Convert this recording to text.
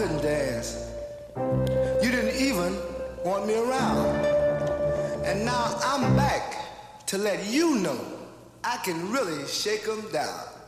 couldn't dance. You didn't even want me around. And now I'm back to let you know I can really shake 'em down.